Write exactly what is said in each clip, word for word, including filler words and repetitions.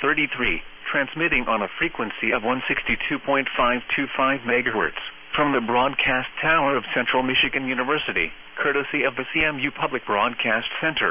thirty-three, transmitting on a frequency of one sixty-two point five two five megahertz, from the broadcast tower of Central Michigan University, courtesy of the C M U Public Broadcast Center.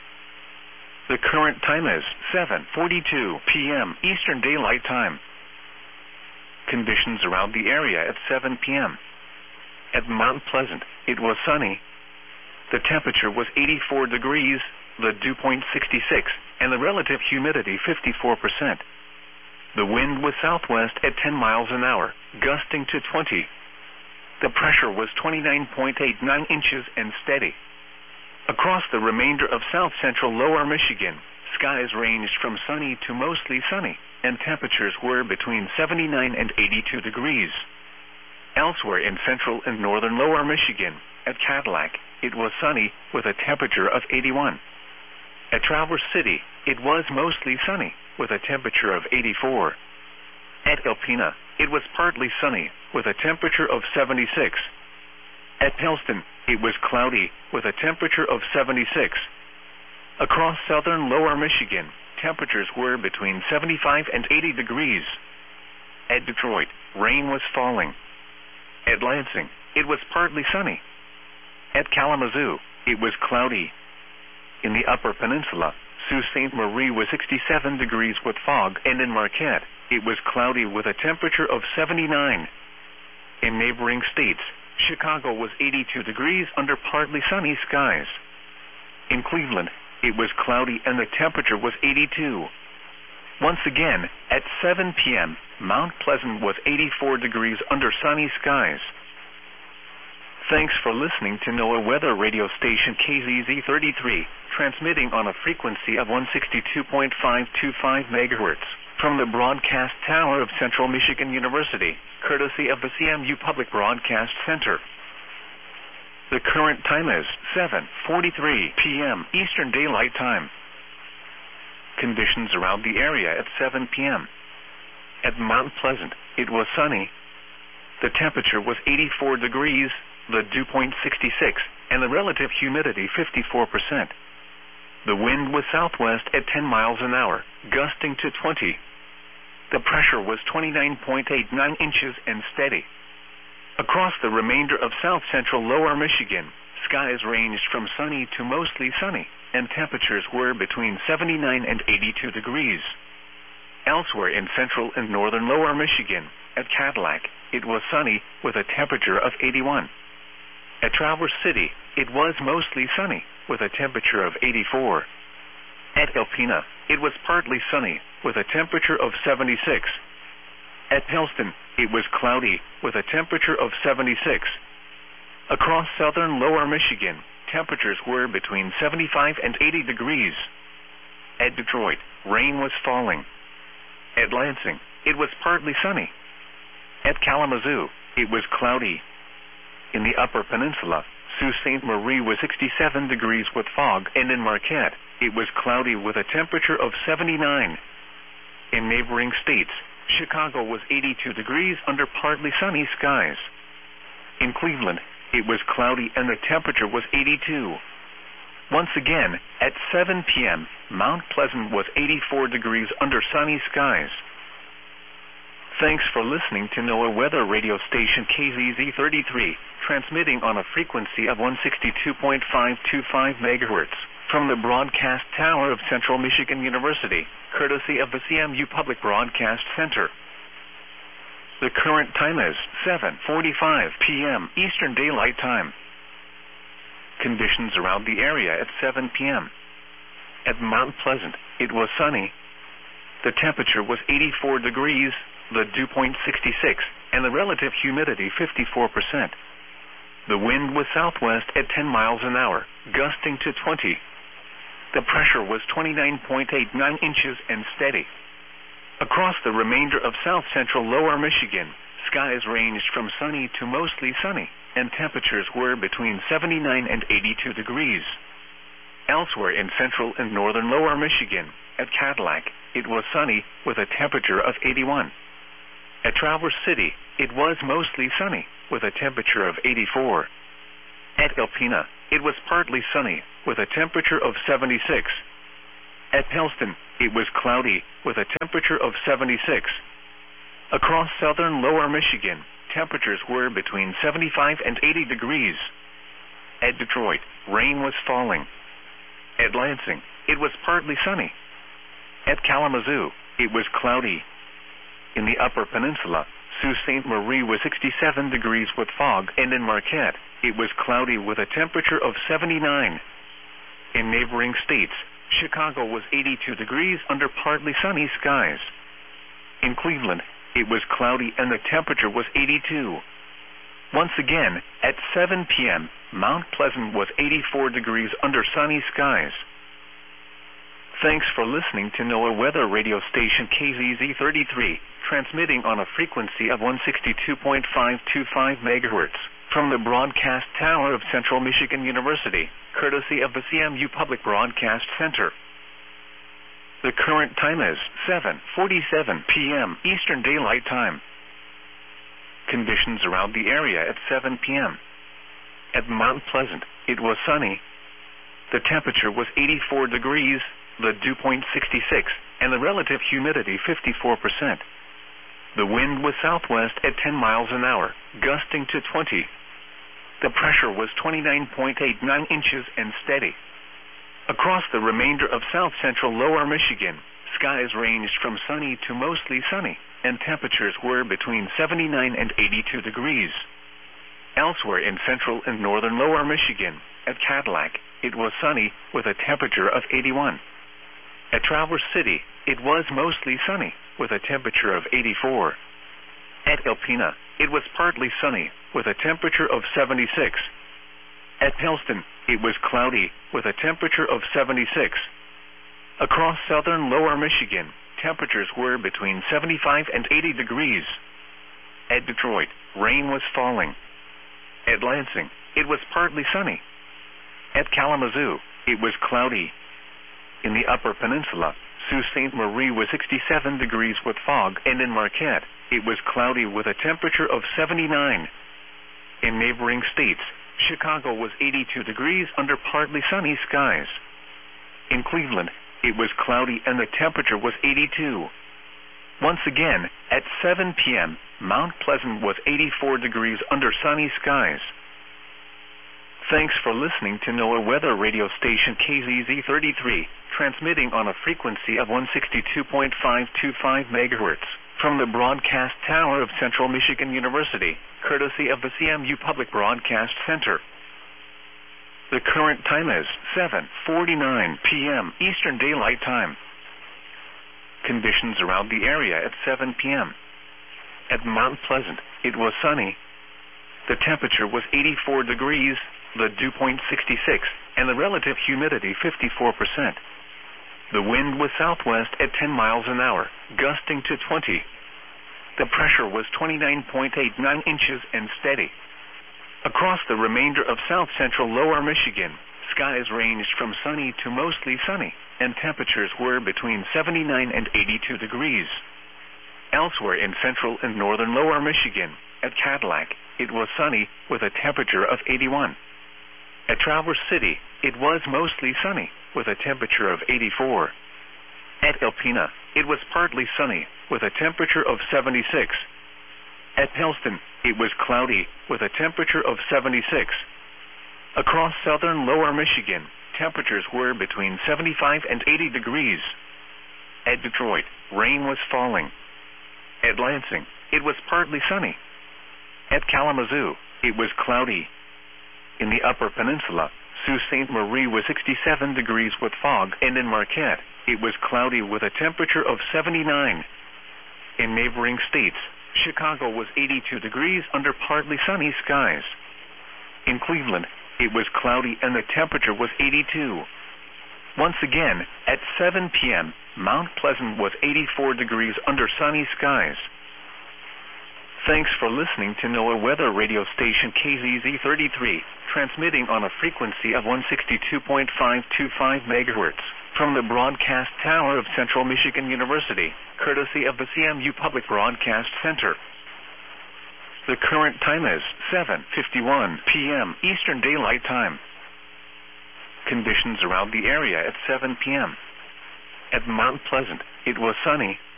The current time is seven forty-two p m Eastern Daylight Time. Conditions around the area at seven p m At Mount Pleasant, it was sunny. The temperature was eighty-four degrees, the dew point sixty-six, and the relative humidity fifty-four percent. The wind was southwest at ten miles an hour, gusting to twenty. The pressure was twenty-nine point eight nine inches and steady. Across the remainder of south-central lower Michigan, skies ranged from sunny to mostly sunny, and temperatures were between seventy-nine and eighty-two degrees. Elsewhere in central and northern lower Michigan, at Cadillac, it was sunny with a temperature of eighty-one. At Traverse City, it was mostly sunny with a temperature of eighty-four. At Alpena, it was partly sunny with a temperature of seventy-six. At Pellston, it was cloudy with a temperature of seventy-six. Across southern lower Michigan, temperatures were between seventy-five and eighty degrees. At Detroit, rain was falling. At Lansing, it was partly sunny. At Kalamazoo, it was cloudy. In the Upper Peninsula, Sault Ste. Marie was sixty-seven degrees with fog, and in Marquette, it was cloudy with a temperature of seventy-nine. In neighboring states, Chicago was eighty-two degrees under partly sunny skies. In Cleveland, it was cloudy and the temperature was eighty-two. Once again, at seven p m, Mount Pleasant was eighty-four degrees under sunny skies. Thanks for listening to NOAA Weather Radio Station K Z Z thirty-three, transmitting on a frequency of one sixty-two point five two five megahertz, from the broadcast tower of Central Michigan University, courtesy of the C M U Public Broadcast Center. The current time is seven forty-three p m Eastern Daylight Time. Conditions around the area at seven p m At Mount Pleasant, it was sunny. The temperature was eighty-four degrees, the dew point sixty-six, and the relative humidity fifty-four percent. The wind was southwest at ten miles an hour, gusting to twenty. The pressure was twenty-nine point eight nine inches and steady. Across the remainder of south-central lower Michigan, skies ranged from sunny to mostly sunny, and temperatures were between seventy-nine and eighty-two degrees. Elsewhere in central and northern lower Michigan, at Cadillac, it was sunny with a temperature of eighty-one. At Traverse City, it was mostly sunny with a temperature of eighty-four. At Alpena, it was partly sunny with a temperature of seventy-six. At Pellston, it was cloudy with a temperature of seventy-six. Across southern lower Michigan, temperatures were between seventy-five and eighty degrees. At Detroit, rain was falling. At Lansing, it was partly sunny. At Kalamazoo, it was cloudy. In the Upper Peninsula, Sault Ste. Marie was sixty-seven degrees with fog, and in Marquette, it was cloudy with a temperature of seventy-nine. In neighboring states, Chicago was eighty-two degrees under partly sunny skies. In Cleveland, it was cloudy and the temperature was eighty-two. Once again, at seven p m, Mount Pleasant was eighty-four degrees under sunny skies. Thanks for listening to NOAA Weather Radio Station K Z Z thirty-three, transmitting on a frequency of one sixty-two point five two five megahertz, from the broadcast tower of Central Michigan University, courtesy of the C M U Public Broadcast Center. The current time is seven forty-five p m Eastern Daylight Time. Conditions around the area at seven p m At Mount Pleasant, it was sunny. The temperature was eighty-four degrees, the dew point sixty-six, and the relative humidity fifty-four percent. The wind was southwest at ten miles an hour, gusting to twenty. The pressure was twenty-nine point eight nine inches and steady. Across the remainder of south-central lower Michigan, skies ranged from sunny to mostly sunny, and temperatures were between seventy-nine and eighty-two degrees. Elsewhere in central and northern lower Michigan, at Cadillac, it was sunny with a temperature of eighty-one. At Traverse City, it was mostly sunny with a temperature of eighty-four. At Alpena, it was partly sunny with a temperature of seventy-six. At Pellston, it was cloudy, with a temperature of seventy-six. Across southern lower Michigan, temperatures were between seventy-five and eighty degrees. At Detroit, rain was falling. At Lansing, it was partly sunny. At Kalamazoo, it was cloudy. In the Upper Peninsula, Sault Ste. Marie was sixty-seven degrees with fog, and in Marquette, it was cloudy with a temperature of seventy-nine. In neighboring states, Chicago was eighty-two degrees under partly sunny skies. In Cleveland, it was cloudy and the temperature was eighty-two. Once again, at seven p.m., Mount Pleasant was eighty-four degrees under sunny skies. Thanks for listening to NOAA Weather Radio Station K Z Z thirty-three, transmitting on a frequency of one sixty-two point five two five megahertz from the broadcast tower of Central Michigan University, courtesy of the C M U Public Broadcast Center. The current time is seven forty-seven p.m. Eastern Daylight Time. Conditions around the area at seven p.m. At Mount Pleasant, it was sunny. The temperature was eighty-four degrees, the dew point sixty-six, and the relative humidity fifty-four percent. The wind was southwest at ten miles an hour, gusting to twenty. The pressure was twenty-nine point eight nine inches and steady. Across the remainder of south-central lower Michigan, skies ranged from sunny to mostly sunny, and temperatures were between seventy-nine and eighty-two degrees. Elsewhere in central and northern lower Michigan, at Cadillac, it was sunny with a temperature of eighty-one. At Traverse City, it was mostly sunny with a temperature of eighty-four. At Alpena, it was partly sunny with a temperature of seventy-six. At Pellston, it was cloudy with a temperature of seventy-six. Across southern lower Michigan, temperatures were between seventy-five and eighty degrees. At Detroit, rain was falling. At Lansing, it was partly sunny. At Kalamazoo, it was cloudy. In the Upper Peninsula, Sault Ste. Marie was sixty-seven degrees with fog, and in Marquette, it was cloudy with a temperature of seventy-nine. In neighboring states, Chicago was eighty-two degrees under partly sunny skies. In Cleveland, it was cloudy and the temperature was eighty-two. Once again, at seven p.m., Mount Pleasant was eighty-four degrees under sunny skies. Thanks for listening to NOAA Weather Radio Station K Z Z thirty-three, transmitting on a frequency of one sixty-two point five two five megahertz from the broadcast tower of Central Michigan University, courtesy of the C M U Public Broadcast Center. The current time is seven forty-nine p.m. Eastern Daylight Time. Conditions around the area at seven p.m. At Mount Pleasant, it was sunny. The temperature was eighty-four degrees, the dew point sixty-six, and the relative humidity fifty-four percent. The wind was southwest at ten miles an hour, gusting to twenty. The pressure was twenty-nine point eight nine inches and steady. Across the remainder of south-central lower Michigan, skies ranged from sunny to mostly sunny, and temperatures were between seventy-nine and eighty-two degrees. Elsewhere in central and northern lower Michigan, at Cadillac, it was sunny with a temperature of eighty-one. At Traverse City, it was mostly sunny with a temperature of eighty-four. At Alpena, it was partly sunny with a temperature of seventy-six. At Pellston, it was cloudy with a temperature of seventy-six. Across southern lower Michigan, temperatures were between seventy-five and eighty degrees. At Detroit, rain was falling. At Lansing, it was partly sunny. At Kalamazoo, it was cloudy. In the Upper Peninsula, Sault Ste. Marie was sixty-seven degrees with fog, and in Marquette, it was cloudy with a temperature of seventy-nine. In neighboring states, Chicago was eighty-two degrees under partly sunny skies. In Cleveland, it was cloudy and the temperature was eighty-two. Once again, at seven p.m., Mount Pleasant was eighty-four degrees under sunny skies. Thanks for listening to NOAA Weather Radio Station K Z Z thirty-three, transmitting on a frequency of one sixty-two point five two five megahertz from the broadcast tower of Central Michigan University, courtesy of the C M U Public Broadcast Center. The current time is seven fifty-one p.m. Eastern Daylight Time. Conditions around the area at seven p.m. At Mount Pleasant, it was sunny.